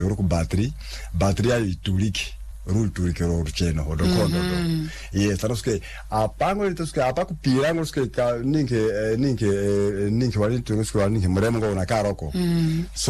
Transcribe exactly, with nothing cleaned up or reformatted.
ku battery battery ya ituliki rule turike ro cheno hodo kondo do ye taroske apango litoske apaku pirango ske ninke ninke ninke wali tunuske wali ninke mremo ngo na karoko so